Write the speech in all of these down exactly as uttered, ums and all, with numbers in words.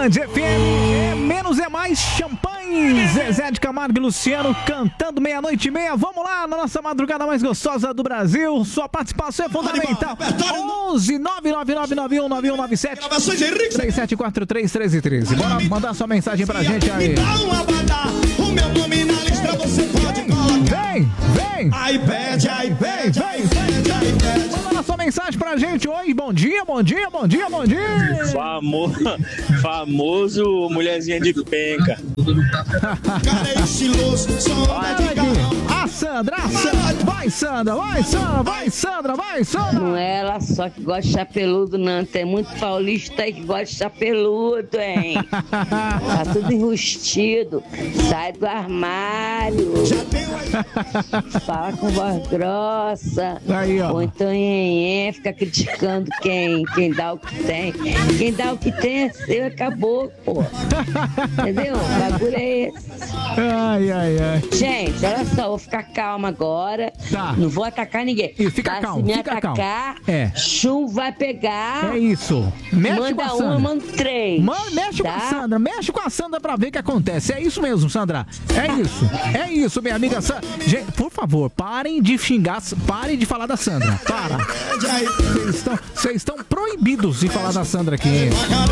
Band F M, é menos é mais, champanhe, Zezé de Camargo e Luciano cantando meia-noite e meia. Vamos lá, na nossa madrugada mais gostosa do Brasil. Sua participação é fundamental. onze nove nove nove nove um nove um nove sete três sete quatro três três um três. Bora mandar sua mensagem pra gente aí. O meu nome na lista você pode colocar. Vem, vem. iPad, iPad, iPad. Manda sua mensagem pra gente. Oi, bom dia, bom dia, bom dia, bom dia. Famo... Famoso mulherzinha de penca. Cara é estiloso, só anda de carrão. A Sandra, a Sandra. Vai, Sandra, vai, Sandra, vai, Sandra, vai, Sandra. Não é ela só que gosta de chapeludo, não. Tem muito paulista aí que gosta de chapeludo, hein? Tá tudo enrustido. Sai do armário. Fala com voz grossa. Aí, ó. Ou então em, em, fica criticando quem, quem dá o que tem. Quem dá o que tem é seu, acabou, pô. Entendeu? O bagulho é esse. Ai, ai, ai. Gente, olha só, vou ficar calma agora. Tá. Não vou atacar ninguém. Isso, fica Tá, calmo, se me fica atacar, calmo. É. chum vai pegar. É isso. Mexe manda com a uma, Sandra. manda três. Man, mexe tá? com a Sandra, mexe com a Sandra pra ver o que acontece. É isso mesmo, Sandra. É isso. É isso, minha amiga Sandra. Gente, por favor, parem de xingar, parem de falar da Sandra. Para. Vocês estão, vocês estão proibidos de falar da Sandra aqui.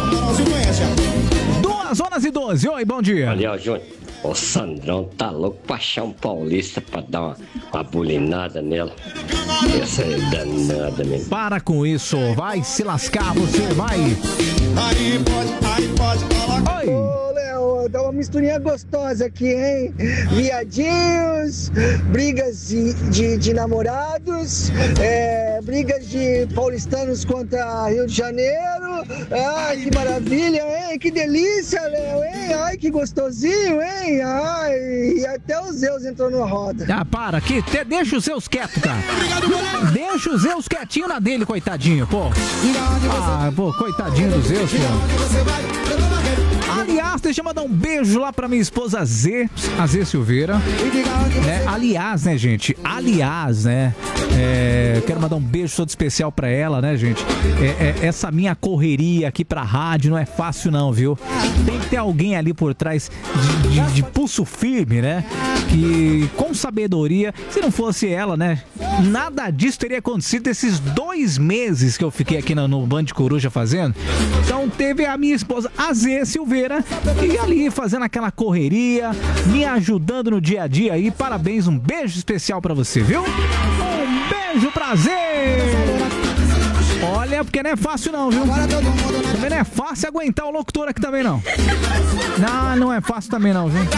Duas horas e doze. Oi, bom dia. Olha, Júnior. O Sandrão tá louco pra achar um paulista pra dar uma, uma bulinada nela. Essa é danada mesmo. Para com isso, vai se lascar você, vai. Aí pode, aí pode colocar. Oi. Ô, Léo, dá uma misturinha gostosa aqui, hein? Viadinhos, brigas de, de, de namorados, é, brigas de paulistanos contra Rio de Janeiro. Ai, que maravilha, hein? Que delícia, Léo, hein? Ai, que gostosinho, hein? Ai, e até o Zeus entrou na roda. Ah, para, aqui, te, deixa os Zeus quietos, cara. Deixa os Zeus quietinho na dele, coitadinho, pô. Ah, pô, coitadinho dos Zeus, pô. Aliás, deixa eu mandar um beijo lá pra minha esposa Z, a Z Silveira. Né? Aliás, né, gente? Aliás, né? É, quero mandar um beijo todo especial pra ela, né, gente? É, é, essa minha correria aqui pra rádio não é fácil, não, viu? Tem que ter alguém ali por trás de, de, de pulso firme, né? Que com sabedoria, se não fosse ela, né? Nada disso teria acontecido esses dois meses que eu fiquei aqui no, no Band Coruja fazendo. Então teve a minha esposa, a Z Silveira, e ali fazendo aquela correria, me ajudando no dia a dia aí. Parabéns, um beijo especial pra você, viu? Um beijo, prazer! Olha, porque não é fácil não, viu? Também não é fácil aguentar o locutor aqui também não. Não, não é fácil também não, viu?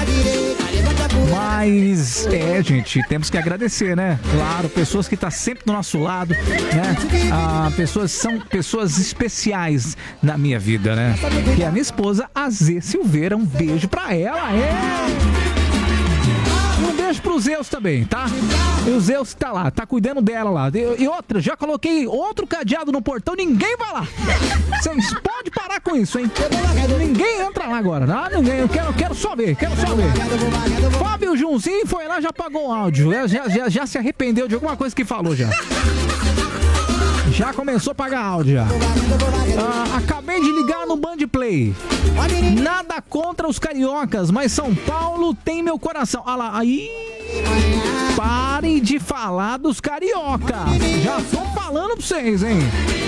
Mas, é, gente, temos que agradecer, né? Claro, pessoas que estão sempre do nosso lado, né? Ah, pessoas são pessoas especiais na minha vida, né? Que é a minha esposa, a Z Silveira. Um beijo pra ela, é... Um beijo pro Zeus também, tá? E o Zeus tá lá, tá cuidando dela lá. E outra, já coloquei outro cadeado no portão, ninguém vai lá. Vocês podem parar com isso, hein? Ninguém entra lá agora, não? Ninguém, eu quero, eu quero só ver, quero só ver. Fábio Junzinho foi lá, já pagou o áudio. Já, já, já se arrependeu de alguma coisa que falou já. Já começou a pagar áudio já. Ah, acabei de ligar no Band Play. Nada contra os cariocas, mas São Paulo tem meu coração. Olha lá, aí. Parem de falar dos cariocas. Já tô falando pra vocês, hein?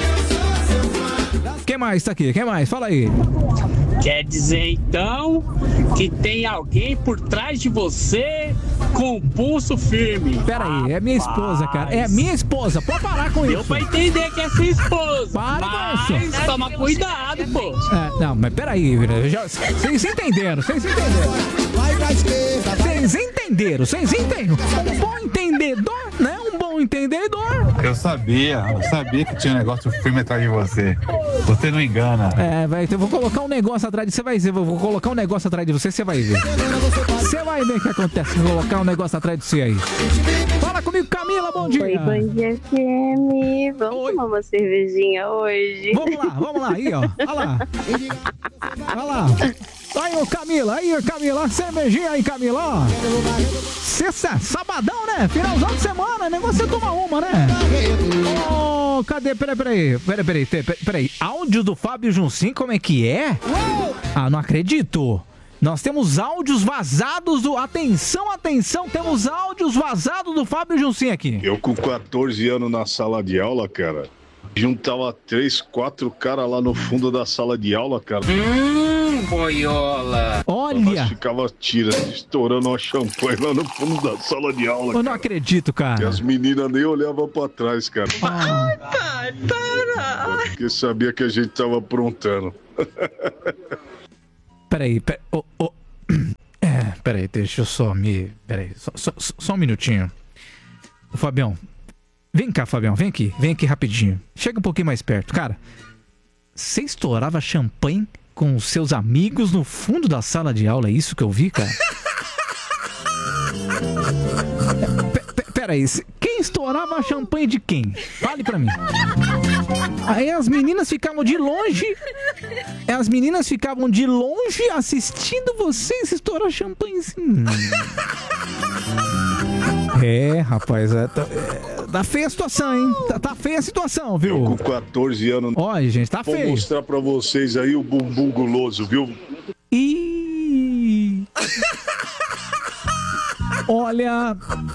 Quem mais tá aqui? Quem mais? Fala aí. Quer dizer, então, que tem alguém por trás de você com pulso firme. Pera aí, é minha esposa, cara. É minha esposa. Pode parar com Deu isso. pra entender que é sua esposa. Para mas com isso. toma cuidado, pô. É, não, mas peraí, já, vocês entenderam, vocês entenderam. Vocês entenderam, vocês entenderam. Um bom entendedor, né? Um bom entendedor. Eu sabia, eu sabia que tinha um negócio firme atrás de você. Você não engana. É, vai, eu vou colocar um negócio atrás de você, vai ver. Vou colocar um negócio atrás de você, você vai ver. Você vai ver o que acontece se eu colocar um negócio atrás de você aí. Fala comigo, Camila, bom dia. Oi, bom dia, F M. Vamos Oi. tomar uma cervejinha hoje? Vamos lá, vamos lá, aí, ó. Olha lá. Olha lá. Aí, ô Camila, aí, ô Camila, cervejinha aí, Camila, ó. Sexta, sabadão, né? Finalzão de semana, negócio é tomar uma, né? Ô, oh, cadê? Peraí, peraí, peraí, peraí, peraí, peraí. Áudio do Fábio Junsim, como é que é? Ah, não acredito. Nós temos áudios vazados do... Atenção, atenção, temos áudios vazados do Fábio Juncinho aqui. Eu com quatorze anos na sala de aula, cara, juntava três, quatro caras lá no fundo da sala de aula, cara. Hum, boiola. Olha. Nós ficava tirando, estourando uma champanhe lá no fundo da sala de aula, Eu cara. não acredito, cara. E as meninas nem olhavam pra trás, cara. Ah. Pai, para! Porque sabia que a gente tava aprontando. Peraí, peraí. Oh, oh. É, peraí, deixa eu só me... Peraí, só, só, só um minutinho. Ô, Fabião, vem cá, Fabião, vem aqui. Vem aqui rapidinho. Chega um pouquinho mais perto. Cara, você estourava champanhe com os seus amigos no fundo da sala de aula? É isso que eu vi, cara? Peraí, quem estourava champanhe de quem? Fale pra mim. Aí as meninas ficavam de longe. As meninas ficavam de longe assistindo vocês estourar champanhezinho. É, rapaz, é, tá, é, tá feia a situação, hein? Tá, tá feia a situação, viu? Eu com quatorze anos. Olha, gente, tá feio. feio. Vou mostrar pra vocês aí o bumbum guloso, viu? E olha,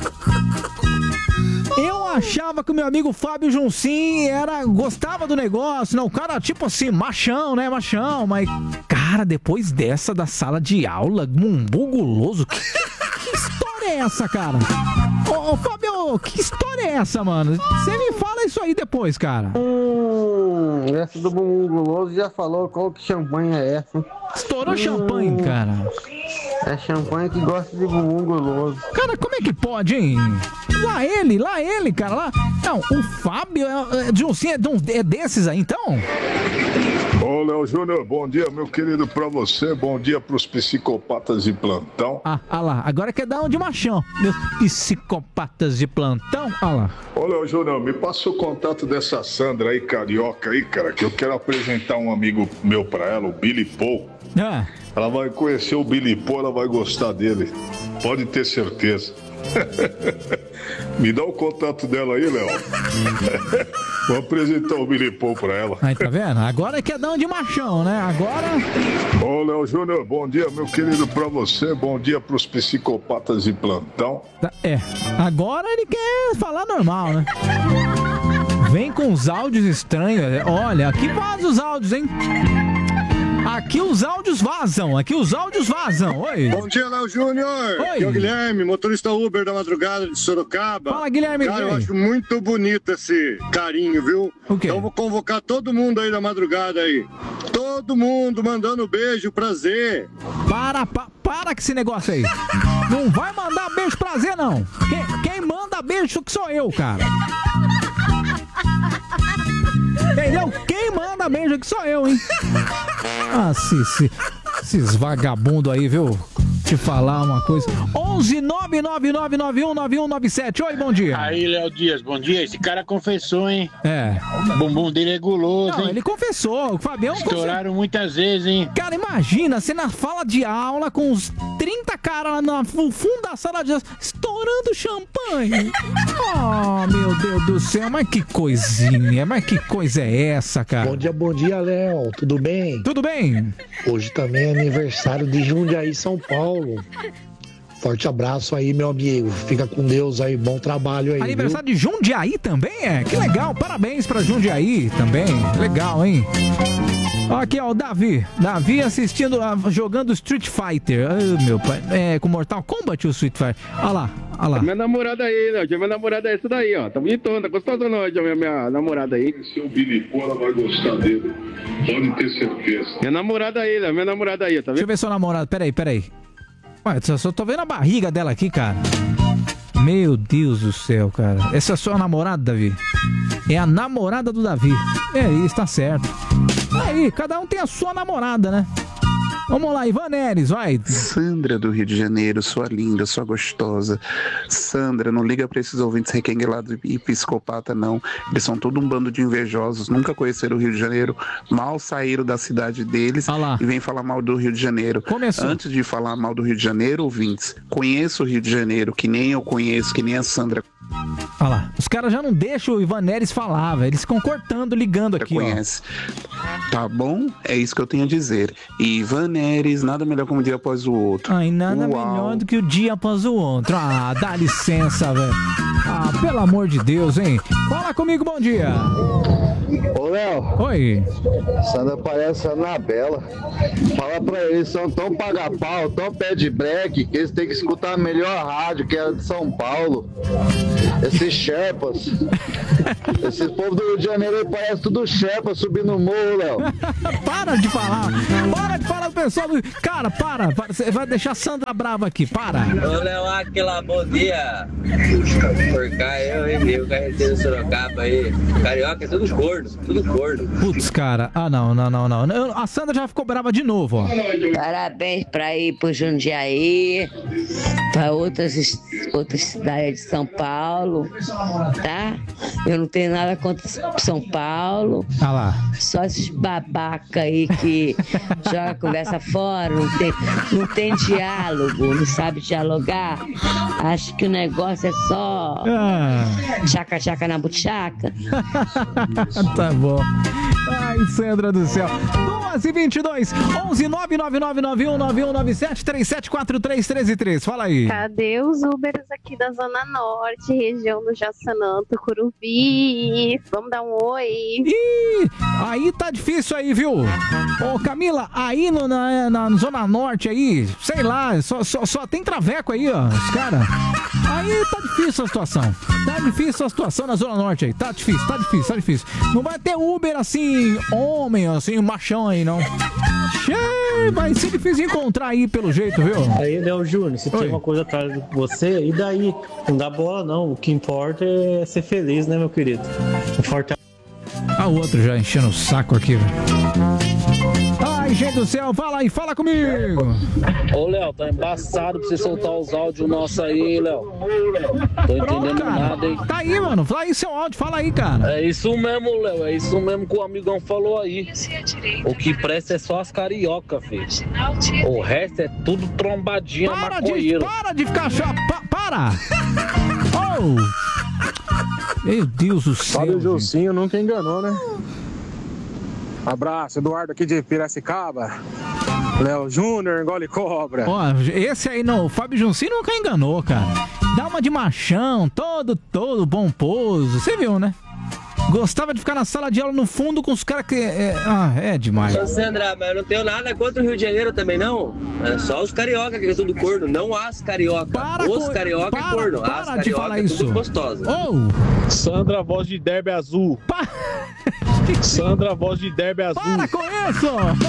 eu achava que o meu amigo Fábio Juncinho era, gostava do negócio, não, o cara tipo assim, machão, né, machão, mas, cara, depois dessa da sala de aula, bumbum guloso, que, que história é essa, cara? Ô, ô, Fábio, que história é essa, mano? Você me fala isso aí depois, cara. Hum, essa do bumbum guloso já falou qual que champanhe é essa. Estourou hum, champanhe, cara. É champanhe que gosta de bumbum guloso. Cara, como é que pode, hein? Lá ele, lá ele, cara, lá... Não, o Fábio é, é, Juncinho é, de um, é desses aí, então? Ô, Léo Júnior, bom dia, meu querido, pra você. Bom dia pros psicopatas de plantão. Ah, ah lá, agora quer dar um de machão. Meus psicopatas de plantão, ah lá. Ô, Léo Júnior, me passa o contato dessa Sandra aí, carioca aí, cara, que eu quero apresentar um amigo meu pra ela, o Billy Paul. Ah. Ela vai conhecer o Billy Paul, ela vai gostar dele. Pode ter certeza. Me dá o contato dela aí, Léo. Vou apresentar o Billy Paul pra ela. Aí, tá vendo? Agora quer dar um de machão, né? Agora... Ô, Léo Júnior, bom dia, meu querido, pra você. Bom dia pros psicopatas de plantão. É, agora ele quer falar normal, né? Vem com os áudios estranhos. Olha, aqui vaza os áudios, hein? Aqui os áudios vazam, aqui os áudios vazam. Oi. Bom dia, Léo Júnior. Oi. Aqui é o Guilherme, motorista Uber da madrugada de Sorocaba. Fala, Guilherme. Cara, eu acho muito bonito esse carinho, viu? O quê? Então eu vou convocar todo mundo aí da madrugada aí. Todo mundo mandando beijo, prazer. Para, pa, para com esse negócio aí. Não vai mandar beijo, prazer, não. Quem, quem manda beijo que sou eu, cara. Entendeu? Quem manda beijo aqui sou eu, hein? Ah, se, se, esses vagabundos aí, viu? Te falar uma coisa. onze nove nove nove nove um nove um nove sete. Oi, bom dia. Aí, Léo Dias, bom dia. Esse cara confessou, hein? É. O bumbum dele é guloso, Não, hein? ele confessou. O Fabião Estouraram confessou. Muitas vezes, hein? Cara, imagina, você na fala de aula com uns trinta caras lá no fundo da sala de aula, estourando champanhe. Oh, meu Deus do céu, mas que coisinha, mas que coisa é essa, cara? Bom dia, bom dia, Léo. Tudo bem? Tudo bem. Hoje também é aniversário de Jundiaí, São Paulo. Forte abraço aí, meu amigo. Fica com Deus aí, bom trabalho aí. Aniversário viu? de Jundiaí também, é? Que legal, parabéns pra Jundiaí também. Legal, hein? Aqui, ó, o Davi. Davi assistindo, jogando Street Fighter. Ai, meu pai. É, com Mortal Kombat o Street Fighter. Olha lá, olha lá. Minha namorada aí, né? Minha namorada é essa daí, ó. Tá bonitona, tá gostosa não, minha, minha namorada aí. Se o Billy Paul, ela vai gostar dele. Pode ter certeza. Minha namorada aí, né? Minha namorada aí, tá vendo? Deixa eu ver seu namorado. Peraí, peraí. Ué, só, só tô vendo a barriga dela aqui, cara. Meu Deus do céu, cara. Essa é a sua namorada, Davi? É a namorada do Davi. É isso, tá certo. Aí, cada um tem a sua namorada, né? Vamos lá, Ivan Neres, vai. Sandra do Rio de Janeiro, sua linda, sua gostosa. Sandra, não liga pra esses ouvintes requenguelados e psicopata, não. Eles são todo um bando de invejosos, nunca conheceram o Rio de Janeiro, mal saíram da cidade deles ah e vêm falar mal do Rio de Janeiro. Começou. Antes de falar mal do Rio de Janeiro, ouvintes, conheça o Rio de Janeiro, que nem eu conheço, que nem a Sandra. Olha lá, os caras já não deixam o Ivan Neres falar, velho. Eles ficam cortando, ligando aqui, conhece. Ó. Tá bom? É isso que eu tenho a dizer. E Ivan Neres, nada melhor como um dia após o outro. Ai, nada Uau. melhor do que o dia após o outro. Ah, dá licença, velho. Ah, pelo amor de Deus, hein? Fala comigo, bom dia. Ô, Léo. Oi. Sandra parece a Anabela. Fala pra eles, são tão paga-pau, tão pé de breque, que eles têm que escutar a melhor rádio, que é a de São Paulo. Esses Sherpas. Esse povo do Rio de Janeiro aí parece tudo Sherpa subindo o morro, Léo. Para de falar. Para de falar, pessoal. Cara, para. para. Você vai deixar a Sandra brava aqui. Para. Ô, Léo, aquela bom dia. Por cá, eu e meu carreteiro Sorocaba aí. Carioca é tudo gordo, tudo gordo. Putz, cara. Ah, não, não, não, não. Eu- A Sandra já ficou brava de novo, ó. Parabéns pra ir pro Jundiaí, pra outras, es- outras cidades de São Paulo, tá? Eu não tenho nada contra São Paulo. Ah lá. Só esses babaca aí que joga a conversa fora, não tem, não tem diálogo, não sabe dialogar. Acho que o negócio é só Ah. tchaca-tchaca na buchaca. Tá bom. Ai, Sandra do céu. doze e vinte e dois, onze nove nove nove nove um nove um nove sete três sete quatro três três três. Fala aí. Cadê os Ubers aqui da Zona Norte, região do Jaçanã, Tucuruvi? Vamos dar um oi. Ih, aí tá difícil aí, viu? Ô, Camila, aí no, na, na Zona Norte aí, sei lá, só, só, só tem traveco aí, ó, os caras. Aí tá difícil a situação. Tá difícil a situação na Zona Norte aí. Tá difícil, tá difícil, tá difícil. Não vai ter Uber assim, homem, assim, machão aí, não. Che, vai ser difícil encontrar aí pelo jeito, viu? Aí, Léo Júnior, se tem uma coisa atrás de você, e daí? Não dá bola, não. O que importa é ser feliz, né, meu querido? Um forte Ah, o outro já enchendo o saco aqui, velho. Ai, gente do céu, fala aí, fala comigo. Ô, Léo, tá embaçado pra você soltar os áudios nossos aí, Léo. Tô entendendo cara. nada, hein? Tá aí, mano, fala aí seu áudio, fala aí, cara. É isso mesmo, Léo, é isso mesmo que o amigão falou aí. O que presta é só as carioca, filho. O resto é tudo trombadinha Para de, maconheiro. para de ficar chato, pa, para. Oh. Meu Deus do céu. Fábio Gilcinho nunca enganou, né? Abraço, Eduardo aqui de Piracicaba. Léo Júnior, engole cobra. Ó, esse aí não, o Fábio Junci nunca enganou, cara. Dá uma de machão, todo, todo pomposo. Você viu, né? Gostava de ficar na sala de aula no fundo com os caras que... É, ah, é demais. Ô, Sandra, mas eu não tenho nada contra o Rio de Janeiro também, não. É só os carioca que são tudo corno, não as carioca. Para os com- carioca para- é corno, para as de carioca falar é tudo isso. gostosa. Oh. Sandra, voz de derby azul. Sandra, voz de derby azul. Para com isso!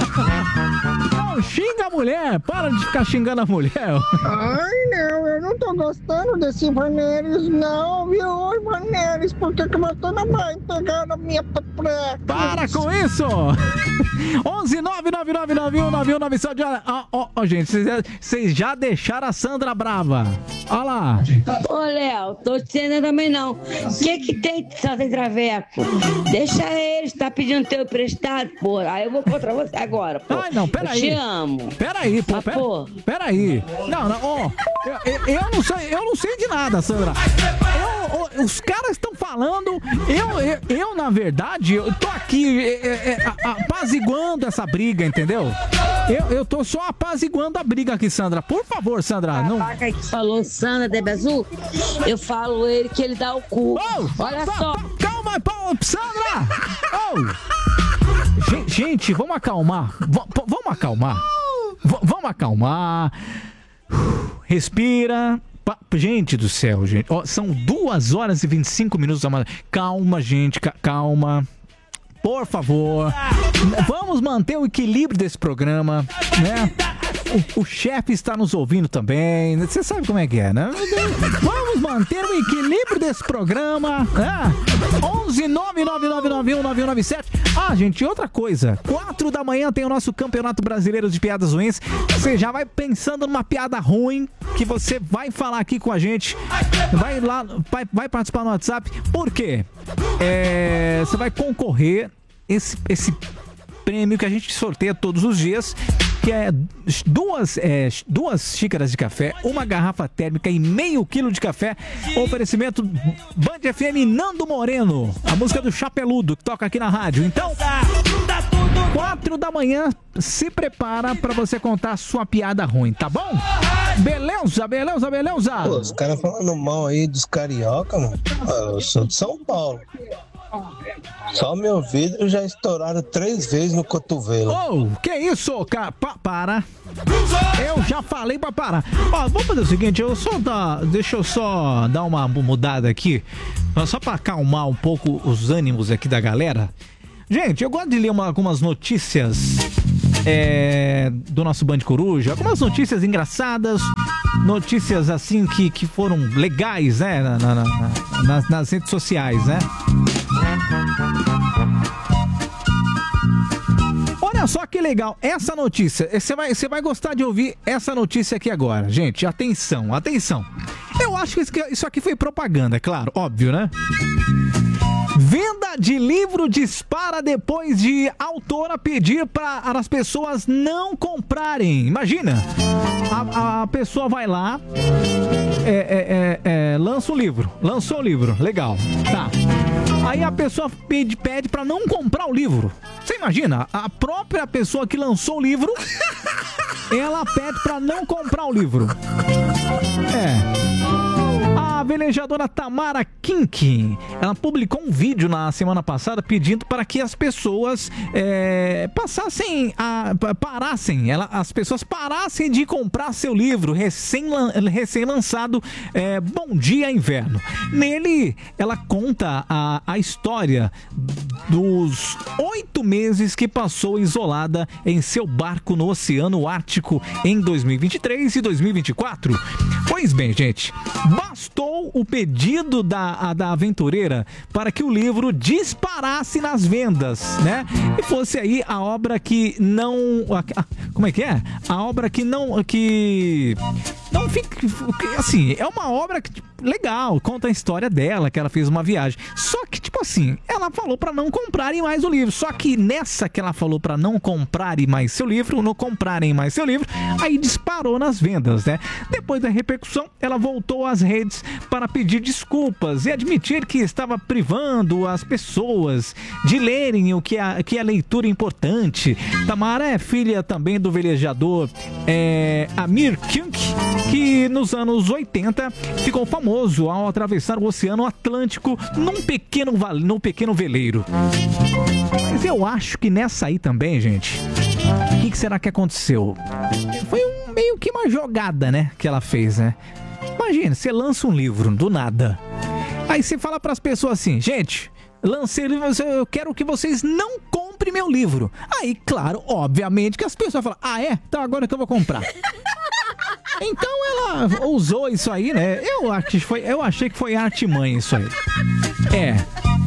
Não, xinga a mulher! Para de ficar xingando a mulher! Ai, não, eu não tô gostando desse Ivan Neres, não, viu, Ivan Neres? Por que que você não vai pegar na minha pepeca? Para com isso! onze nove nove nove nove um nove um nove sete. Ó, ó, ó, gente, vocês já- vocês já deixaram a Sandra brava. Olha lá. Ô, Léo, tô dizendo também não. O que que tem só tem traveco? Deixa eles, tá pedindo teu emprestado, pô. Aí eu vou contra você agora, pô. Ai, não, peraí. Eu te amo. Peraí, pô, Ah, pera, pô. peraí. Não, não, ó. Eu, eu- eu não sei, eu não sei de nada, Sandra. Eu- eu- os caras estão falando. Eu, eu, eu, na verdade, eu tô aqui é, é, é, a- apaziguando essa briga, entendeu? Eu, eu tô só apaziguando a briga aqui, Sandra. Por favor, Sandra. Não... Babaca que falou Sandra Derby Azul, eu falo ele que ele dá o cu. Olha pa- só. pa- calma, pa- Sandra! Oh! Gente, gente, vamos acalmar. V- p- vamos acalmar. V- vamos acalmar. Respira. Pa- Gente do céu, gente. Ó, são duas horas e vinte e cinco minutos da manhã. Calma, gente, ca- calma. Por favor. Vamos manter o equilíbrio desse programa, né? O, o chefe está nos ouvindo também. Você sabe como é que é, né? Vamos manter o equilíbrio desse programa. Né? onze nove nove nove nove um nove um nove sete. Ah, gente, outra coisa. quatro da manhã tem o nosso Campeonato Brasileiro de Piadas Ruins. Você já vai pensando numa piada ruim que você vai falar aqui com a gente. Vai lá, vai, vai participar no WhatsApp. Por quê? É, você vai concorrer esse, esse prêmio que a gente sorteia todos os dias, que é duas, é duas xícaras de café, uma garrafa térmica e meio quilo de café. Oferecimento Band F M Nando Moreno, a música do Chapeludo que toca aqui na rádio. Então, quatro da manhã, se prepara pra você contar a sua piada ruim, tá bom? Beleza, beleza, beleza. Pô, os caras falando mal aí dos carioca, mano. Eu sou de São Paulo. Só meu vidro já estouraram três vezes no cotovelo. Oh, que isso, cara? Pa para. Eu já falei pra parar. Ó, vamos fazer o seguinte, eu só dar, deixa eu só dar uma mudada aqui, só pra acalmar um pouco os ânimos aqui da galera. Gente, eu gosto de ler uma, algumas notícias é, do nosso Band Coruja, algumas notícias engraçadas, notícias assim que, que foram legais, né, na, na, na, nas, nas redes sociais, né? Olha só que legal, essa notícia, você vai, você vai gostar de ouvir essa notícia aqui agora. Gente, atenção, atenção. Eu acho que isso aqui foi propaganda, é claro, óbvio, né? Venda de livro dispara depois de autora pedir para as pessoas não comprarem. Imagina, a, a pessoa vai lá, é, é, é, é, lança o livro, lançou o livro, legal, tá. Aí a pessoa pede, pede para não comprar o livro. Você imagina, a própria pessoa que lançou o livro, ela pede para não comprar o livro. É. A velejadora Tamara Kink, ela publicou um vídeo na semana passada pedindo para que as pessoas é, passassem a, parassem, ela, as pessoas parassem de comprar seu livro recém, recém lançado, é, Bom Dia Inverno. Nele, ela conta a, a história dos oito meses que passou isolada em seu barco no Oceano Ártico em dois mil e vinte e três e dois mil e vinte e quatro. Pois bem, gente, bastou o pedido da, da aventureira para que o livro disparasse nas vendas, né? E fosse aí a obra que não... A, a, como é que é? A obra que não... Que não fica... Assim, é uma obra que, legal, conta a história dela, que ela fez uma viagem. Só que, tipo assim, ela falou para não comprarem mais o livro. Só que nessa que ela falou para não comprarem mais seu livro, não comprarem mais seu livro, aí disparou nas vendas, né? Depois da repercussão, ela voltou às redes para pedir desculpas e admitir que estava privando as pessoas de lerem o que a, que a leitura é importante. Tamara é filha também do velejador é, Amir Kink, que nos anos oitenta ficou famoso ao atravessar o Oceano Atlântico num pequeno, num pequeno veleiro. Mas eu acho que nessa aí também, gente, o que, que será que aconteceu? Foi um, meio que uma jogada, né, que ela fez, né? Imagina, você lança um livro do nada. Aí você fala para as pessoas assim, gente, lancei o livro, eu quero que vocês não comprem meu livro. Aí, claro, obviamente que as pessoas falam, ah é? Então agora que eu vou comprar. Então ela usou isso aí, né? Eu, acho que foi, eu achei que foi artimanha isso aí. É.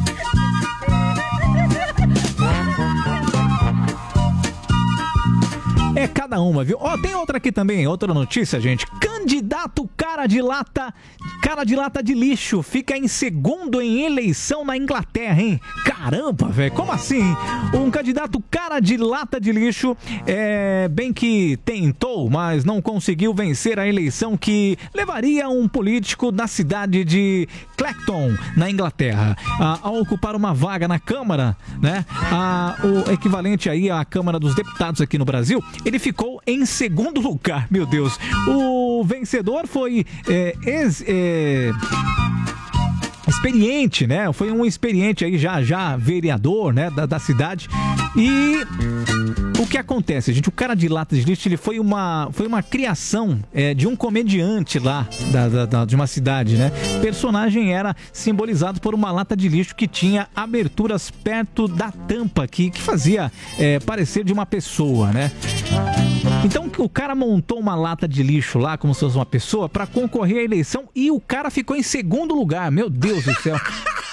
É cada uma, viu? Ó, tem outra aqui também, outra notícia, gente. Candidato cara de lata, cara de lata de lixo fica em segundo em eleição na Inglaterra, hein? Caramba, velho, como assim? Um candidato cara de lata de lixo, é, bem que tentou, mas não conseguiu vencer a eleição que levaria um político da cidade de Clacton, na Inglaterra, a, a ocupar uma vaga na Câmara, né? A, o equivalente aí à Câmara dos Deputados aqui no Brasil. Ele ficou em segundo lugar, meu Deus. O vencedor foi é, ex, é, experiente, né? Foi um experiente aí, já, já vereador, né? Da, da cidade. E o que acontece, gente? O cara de lata de lixo, ele foi uma, foi uma criação é, de um comediante lá da, da, da, de uma cidade, né? O personagem era simbolizado por uma lata de lixo que tinha aberturas perto da tampa que, que fazia é, parecer de uma pessoa, né? Então o cara montou uma lata de lixo lá, como se fosse uma pessoa, pra concorrer à eleição e o cara ficou em segundo lugar. Meu Deus do céu.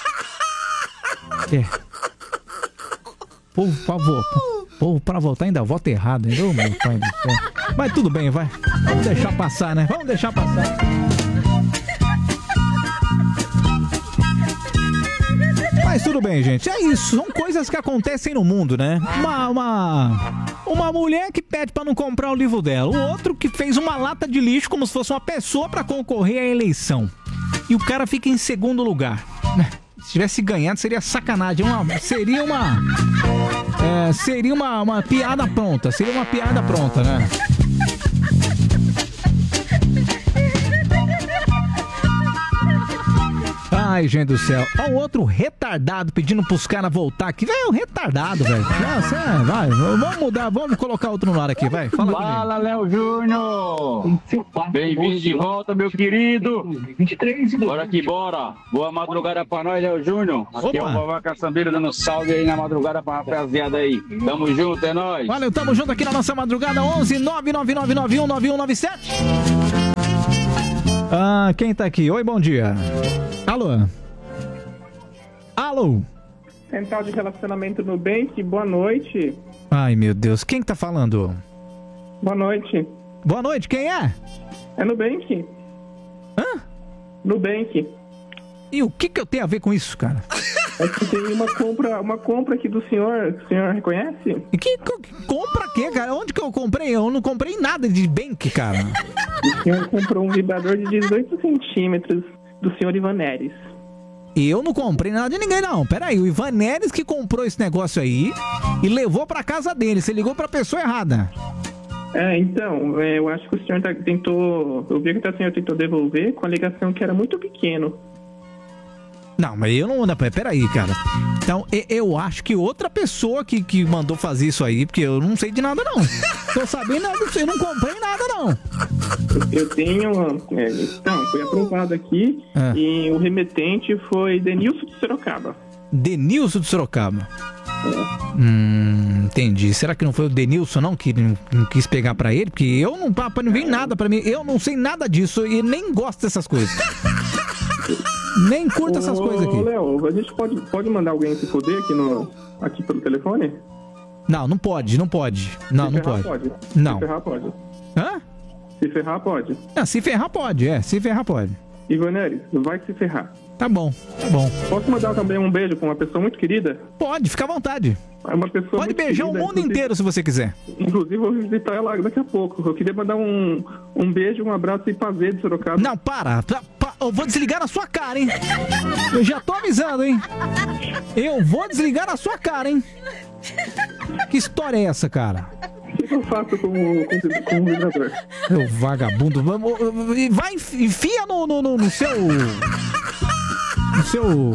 É. Por favor, povo, pra votar ainda vota errado, hein? Ô, meu pai do céu. Mas tudo bem, vai. Vamos deixar passar, né? Vamos deixar passar. Mas tudo bem, gente. É isso. São coisas que acontecem no mundo, né? Uma... uma... Uma mulher que pede pra não comprar o livro dela. O outro que fez uma lata de lixo como se fosse uma pessoa pra concorrer à eleição. E o cara fica em segundo lugar. Se tivesse ganhado, seria sacanagem. Uma, seria uma... É, seria uma, uma piada pronta. Seria uma piada pronta, né? Ai, gente do céu. Ó, o outro retardado pedindo pros caras voltar aqui. Velho, é um retardado, velho. Nossa, é, vai. Vamos mudar, vamos colocar outro no ar aqui, vai. Fala, Fala, Léo Júnior. Bem-vindo de volta, meu querido. Bora que bora. Boa madrugada pra nós, Léo Júnior. Aqui é o Vovó Caçambeira dando salve aí na madrugada pra rapaziada aí. Tamo junto, é nóis. Valeu, tamo junto aqui na nossa madrugada. Onze nove nove nove nove um nove um nove sete. Ah, quem tá aqui? Oi, bom dia. Alô? Alô? Central de Relacionamento Nubank, boa noite. Ai, meu Deus, quem que tá falando? Boa noite. Boa noite, quem é? É Nubank. Hã? Nubank. E o que que eu tenho a ver com isso, cara? É que tem uma compra, uma compra aqui do senhor, o senhor reconhece? E que, que compra quê, cara? Onde que eu comprei? Eu não comprei nada de Bank, cara. O senhor comprou um vibrador de dezoito centímetros do senhor Ivan Neres. Eu não comprei nada de ninguém, não. Pera aí, o Ivan Neres que comprou esse negócio aí e levou pra casa dele. Você ligou pra pessoa errada. É, então, é, eu acho que o senhor tá, tentou... Eu vi que o senhor tentou devolver com a alegação que era muito pequeno. Não, mas eu não... Peraí, cara. Então, eu acho que outra pessoa que, que mandou fazer isso aí, porque eu não sei de nada, não. Tô sabendo nada disso, eu não comprei nada, não. Eu tenho... É, então, foi aprovado aqui é. E o remetente foi Denilson de Sorocaba. Denilson de Sorocaba? É. Hum, entendi. Será que não foi o Denilson, não, que não, não quis pegar pra ele? Porque eu não... Papai, não vem nada pra mim. Eu não sei nada disso e nem gosto dessas coisas. Nem curta essas Ô, coisas aqui. Léo, a gente pode, pode mandar alguém se foder aqui, no, aqui pelo telefone? Não, não pode, não pode. Não, se não ferrar, pode. pode. Não. Se ferrar, pode. Hã? Se ferrar, pode. Ah, se ferrar, pode, é. Se ferrar, pode. Ivan Neres, vai se ferrar. Tá bom, tá bom. Posso mandar também um beijo pra uma pessoa muito querida? Pode, fica à vontade. É uma pessoa Pode muito beijar querida, o mundo inteiro se você quiser. Inclusive, eu vou visitar ela daqui a pouco. Eu queria mandar um, um beijo, um abraço e prazer de Sorocaba. Não, para. Pa, pa, eu vou desligar na sua cara, hein? Eu já tô avisando, hein? Eu vou desligar na sua cara, hein? Que história é essa, cara? O que eu faço com, com, com o vibrador? Meu vagabundo. Vai, enfia no, no, no, no seu... No seu...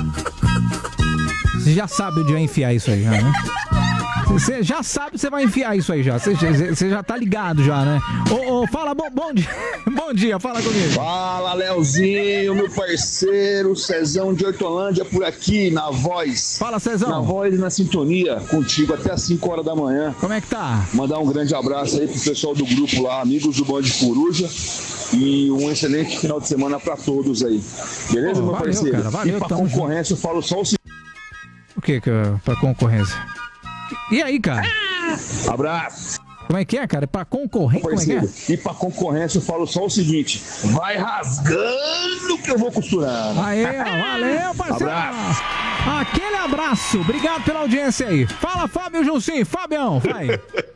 Você já sabe onde vai enfiar isso aí, já, né? Você já sabe que você vai enfiar isso aí já. Você, você já tá ligado já, né? Ô, ô, fala, bom, bom dia. Bom dia, fala comigo. Fala, Leozinho, meu parceiro, Cezão de Hortolândia por aqui, na voz. Fala, Cezão. Na voz e na sintonia, contigo até às cinco horas da manhã. Como é que tá? Mandar um grande abraço aí pro pessoal do grupo lá, amigos do Band Coruja. E um excelente final de semana pra todos aí. Beleza, oh, meu valeu, parceiro? Cara, valeu, e pra concorrência, junto. Eu falo só o seguinte. O que que é pra concorrência? E aí, cara? Abraço. Como é que é, cara? É pra concorrência? Como é que é? E pra concorrência eu falo só o seguinte: vai rasgando que eu vou costurando. Aê, valeu, parceiro. Abraço. Aquele abraço. Obrigado pela audiência aí. Fala, Fábio Junsim. Fabião, vai.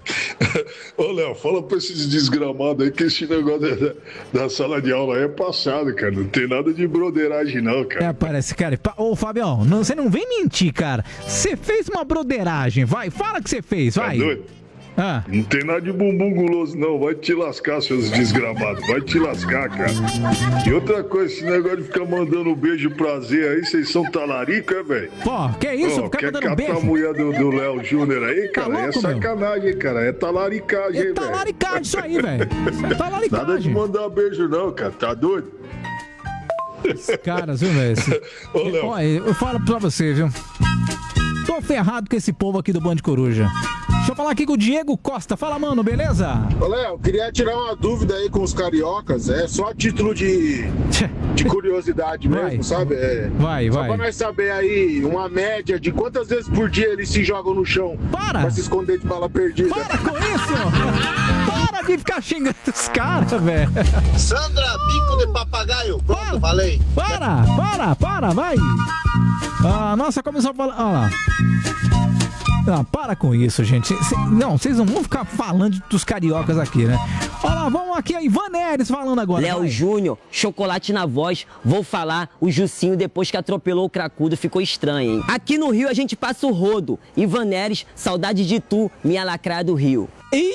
Ô, Léo, fala pra esses desgramados aí que esse negócio da, da sala de aula aí é passado, cara. Não tem nada de broderagem, não, cara. É, parece, cara. Ô, Fabião, não, você não vem mentir, cara. Você fez uma broderagem, vai. Fala que você fez, vai. Tá doido? Ah. Não tem nada de bumbum guloso, não. Vai te lascar, seus desgramados. Vai te lascar, cara. E outra coisa, esse negócio de ficar mandando beijo prazer aí, vocês são talarico, é, velho? Pô, que isso? Pô, ficar quer mandando beijo? catar a mulher do, do Léo Júnior aí, cara? Tá louco, é sacanagem, meu? Cara. É talaricagem, velho. É talaricagem isso aí, velho. É talaricagem. Nada de mandar beijo, não, cara. Tá doido? Esses caras, viu, velho? Ô, Léo. Olha, eu falo pra você, viu? Tô ferrado com esse povo aqui do Band Coruja. Deixa eu falar aqui com o Diego Costa. Fala, mano, beleza? Ô, Léo, queria tirar uma dúvida aí com os cariocas. É só a título de, de curiosidade mesmo, vai, sabe? É, vai, só vai. Só pra nós saber aí uma média de quantas vezes por dia eles se jogam no chão. Para! Pra se esconder de bala perdida. Para com isso! Para de ficar xingando os caras, velho. Sandra, bico de papagaio. Pronto, para, falei. Para, para, para, vai. A nossa comissão fala... Olha lá. Não, para com isso, gente. Cê, cê, não, vocês não vão ficar falando dos cariocas aqui, né? Olha lá, vamos aqui, a Ivan Neres falando agora. Léo vai. Júnior, chocolate na voz. Vou falar, o Jucinho, depois que atropelou o cracudo, ficou estranho, hein? Aqui no Rio a gente passa o rodo. Ivan Neres, saudade de tu, minha lacraia do Rio. Ih!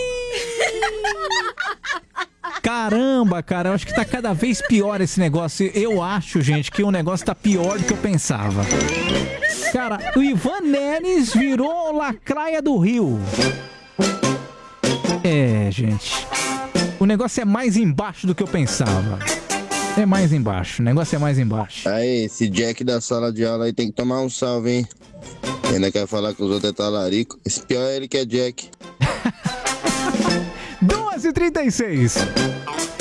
Caramba, cara, eu acho que tá cada vez pior esse negócio. Eu acho, gente, que o negócio tá pior do que eu pensava. Cara, o Ivan Neres virou lacraia do Rio. É, gente. O negócio é mais embaixo do que eu pensava. É mais embaixo, o negócio é mais embaixo. Aí, esse Jack da sala de aula aí tem que tomar um salve, hein? Ainda quer falar que os outros é talarico. Esse pior é ele que é Jack. duas e trinta e seis.